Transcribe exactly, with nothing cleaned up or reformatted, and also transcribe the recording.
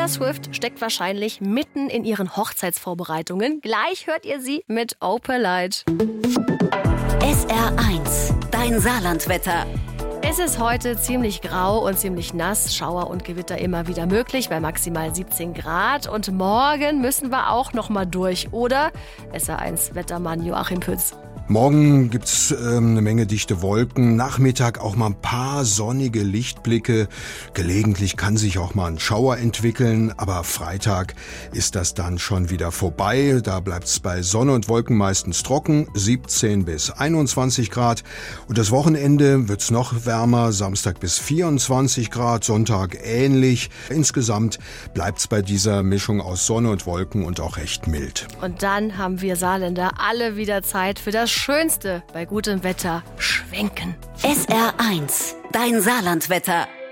Taylor Swift steckt wahrscheinlich mitten in ihren Hochzeitsvorbereitungen. Gleich hört ihr sie mit Opalite. S R eins, dein Saarlandwetter. Es ist heute ziemlich grau und ziemlich nass. Schauer und Gewitter immer wieder möglich bei maximal siebzehn Grad. Und morgen müssen wir auch noch mal durch. Oder S R eins Wettermann Joachim Pütz. Morgen gibt's ähm, eine Menge dichte Wolken, Nachmittag auch mal ein paar sonnige Lichtblicke. Gelegentlich kann sich auch mal ein Schauer entwickeln, aber Freitag ist das dann schon wieder vorbei. Da bleibt's bei Sonne und Wolken meistens trocken, siebzehn bis einundzwanzig Grad. Und das Wochenende wird's noch wärmer, Samstag bis vierundzwanzig Grad, Sonntag ähnlich. Insgesamt bleibt's bei dieser Mischung aus Sonne und Wolken und auch recht mild. Und dann haben wir Saarländer alle wieder Zeit für das Schönste bei gutem Wetter: Schwenken. S R eins, dein Saarlandwetter.